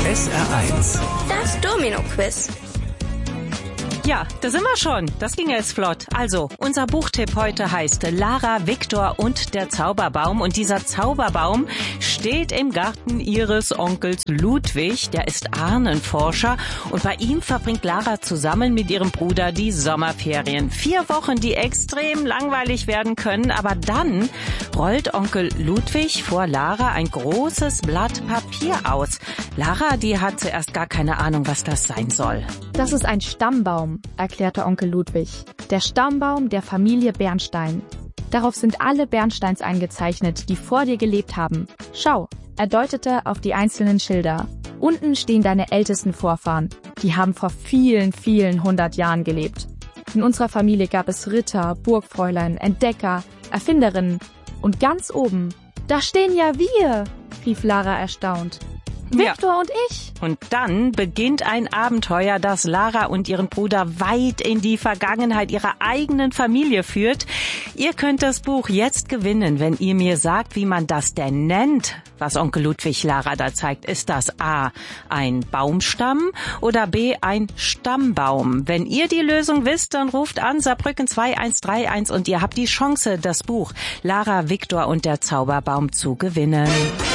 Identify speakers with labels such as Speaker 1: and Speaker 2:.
Speaker 1: SR1.
Speaker 2: Das Domino-Quiz.
Speaker 3: Ja, da sind wir schon. Das ging jetzt flott. Also, unser Buchtipp heute heißt Lara, Viktor und der Zauberbaum. Und dieser Zauberbaum steht im Garten ihres Onkels Ludwig. Der ist Ahnenforscher. Und bei ihm verbringt Lara zusammen mit ihrem Bruder die Sommerferien. 4 Wochen, die extrem langweilig werden können. Aber dann rollt Onkel Ludwig vor Lara ein großes Blatt Papier aus. Lara, die hat zuerst gar keine Ahnung, was das sein soll.
Speaker 4: Das ist ein Stammbaum, erklärte Onkel Ludwig. Der Stammbaum der Familie Bernstein. Darauf sind alle Bernsteins eingezeichnet, die vor dir gelebt haben. Schau, er deutete auf die einzelnen Schilder. Unten stehen deine ältesten Vorfahren. Die haben vor vielen, vielen 100 Jahren gelebt. In unserer Familie gab es Ritter, Burgfräulein, Entdecker, Erfinderinnen. Und ganz oben, da stehen ja wir, rief Lara erstaunt. Viktor und ich.
Speaker 3: Und dann beginnt ein Abenteuer, das Lara und ihren Bruder weit in die Vergangenheit ihrer eigenen Familie führt. Ihr könnt das Buch jetzt gewinnen, wenn ihr mir sagt, wie man das denn nennt, was Onkel Ludwig Lara da zeigt. Ist das A, ein Baumstamm oder B, ein Stammbaum? Wenn ihr die Lösung wisst, dann ruft an Saarbrücken 2131 und ihr habt die Chance, das Buch Lara, Viktor und der Zauberbaum zu gewinnen.